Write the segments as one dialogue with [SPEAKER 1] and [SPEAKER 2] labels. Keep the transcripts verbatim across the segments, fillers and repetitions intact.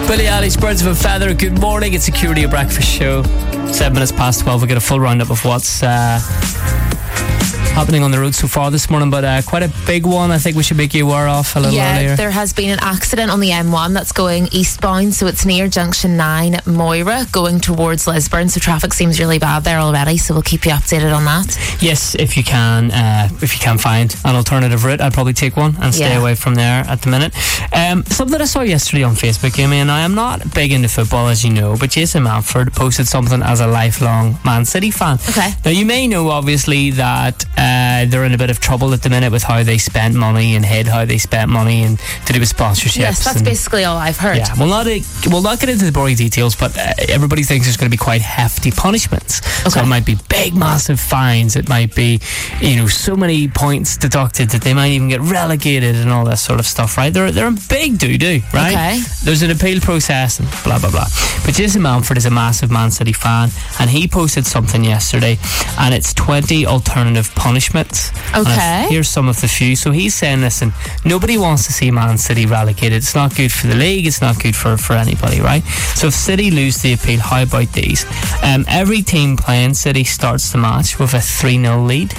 [SPEAKER 1] Billie Eilish, Birds of a Feather. Good morning, it's Security Breakfast Show. Seven minutes past twelve. We'll get a full roundup of what's uh, happening on the road so far this morning, but uh, quite a big one I think we should make you aware of a little
[SPEAKER 2] yeah,
[SPEAKER 1] earlier.
[SPEAKER 2] There has been an accident on the M one that's going eastbound, so it's near Junction nine Moira going towards Lisburn, so traffic seems really bad there already, so we'll keep you updated on that.
[SPEAKER 1] Yes, if you can uh, if you can find an alternative route, I'd probably take one and stay
[SPEAKER 2] Yeah.
[SPEAKER 1] away from there at the minute. Um, something I saw yesterday on Facebook, Amy, and I am not big into football as you know, but Jason Manford posted something as a lifelong Man City fan.
[SPEAKER 2] Okay.
[SPEAKER 1] Now you may know obviously that uh, they're in a bit of trouble at the minute with how they spent money and hid how they spent money and to do with sponsorships.
[SPEAKER 2] Yes, that's
[SPEAKER 1] and,
[SPEAKER 2] basically all I've heard.
[SPEAKER 1] Yeah, we'll not, uh, we'll not get into the boring details, but uh, everybody thinks there's going to be quite hefty punishments.
[SPEAKER 2] Okay.
[SPEAKER 1] So it might be big, massive fines. It might be, you know, so many points deducted that they might even get relegated and all that sort of stuff, right? They're, they're a big doo-doo, right?
[SPEAKER 2] Okay.
[SPEAKER 1] There's an appeal process and blah, blah, blah. But Jason Manford is a massive Man City fan, and he posted something yesterday, and it's twenty alternative punishments. And
[SPEAKER 2] Okay.
[SPEAKER 1] here's some of the few. So he's saying, listen, nobody wants to see Man City relegated. It's not good for the league. It's not good for, for anybody, right? So if City lose the appeal, how about these? Um, every team playing City starts the match with a three nil lead.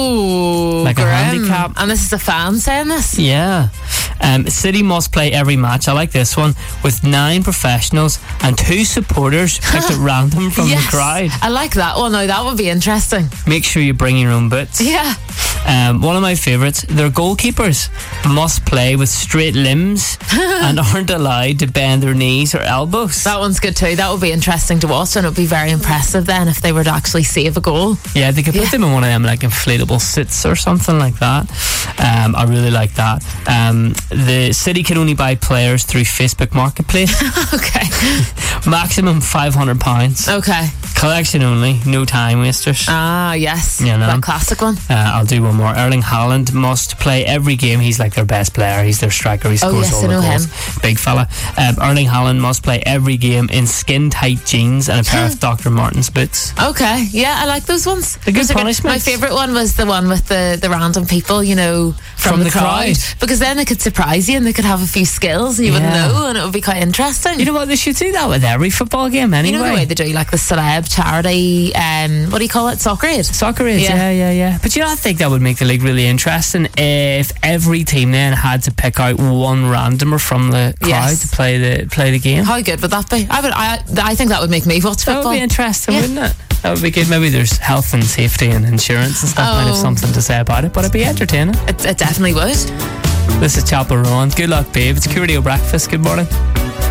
[SPEAKER 2] Oh,
[SPEAKER 1] Like a
[SPEAKER 2] grim.
[SPEAKER 1] handicap.
[SPEAKER 2] And this is a fan saying this?
[SPEAKER 1] Yeah. Um, City must play every match, I like this one, with nine professionals and two supporters picked at random from
[SPEAKER 2] Yes,
[SPEAKER 1] the crowd.
[SPEAKER 2] I like that one. Now that would be interesting.
[SPEAKER 1] Make sure you bring your own boots.
[SPEAKER 2] Yeah.
[SPEAKER 1] Um, one of my favourites, their goalkeepers must play with straight limbs and aren't allowed to bend their knees or elbows.
[SPEAKER 2] That one's good too. That would be interesting to watch, and it would be very impressive then if they were to actually save a goal.
[SPEAKER 1] Yeah, they could put
[SPEAKER 2] Yeah.
[SPEAKER 1] them in one of them like inflatable seats or something like that. Um, I really like that. Um, the City can only buy players through Facebook Marketplace.
[SPEAKER 2] Okay.
[SPEAKER 1] Maximum five hundred pounds.
[SPEAKER 2] Okay.
[SPEAKER 1] Collection only, no time wasters.
[SPEAKER 2] Ah, yes.
[SPEAKER 1] You know.
[SPEAKER 2] That classic one.
[SPEAKER 1] Uh, I'll do one more. Erling Haaland must play every game. He's like their best player. He's their striker. He scores
[SPEAKER 2] Oh, yes,
[SPEAKER 1] all
[SPEAKER 2] I
[SPEAKER 1] the
[SPEAKER 2] know
[SPEAKER 1] goals.
[SPEAKER 2] him.
[SPEAKER 1] Big fella. Um, Erling Haaland must play every game in skin-tight jeans and a pair of Doctor Martens boots.
[SPEAKER 2] Okay. Yeah, I like those ones.
[SPEAKER 1] The good
[SPEAKER 2] Those are
[SPEAKER 1] punishments.
[SPEAKER 2] My favourite one was the one with the, the random people, you know, from,
[SPEAKER 1] From
[SPEAKER 2] the,
[SPEAKER 1] the
[SPEAKER 2] crowd.
[SPEAKER 1] crowd.
[SPEAKER 2] Because then they could surprise you and they could have a few skills and you
[SPEAKER 1] Yeah.
[SPEAKER 2] wouldn't know, and it would be quite interesting.
[SPEAKER 1] You know what? They should do that with every football game anyway.
[SPEAKER 2] You know the way they do like the celeb charity, um, what do you call it? Soccer Aid.
[SPEAKER 1] Soccer is,
[SPEAKER 2] Yeah.
[SPEAKER 1] yeah, yeah, yeah. But you know, I think that would make the league really interesting if every team then had to pick out one randomer from the crowd
[SPEAKER 2] Yes.
[SPEAKER 1] to play the play the game.
[SPEAKER 2] How good would that be? I would. I, I think that would make me watch
[SPEAKER 1] That
[SPEAKER 2] football.
[SPEAKER 1] would be interesting,
[SPEAKER 2] Yeah.
[SPEAKER 1] wouldn't it? That would be good. Maybe there's health and safety and insurance and stuff. Might have
[SPEAKER 2] Oh.
[SPEAKER 1] something to say about it, but it'd be entertaining.
[SPEAKER 2] It, it definitely would.
[SPEAKER 1] This is Chapel Rowan. Good luck, babe. It's Curio Breakfast. Good morning.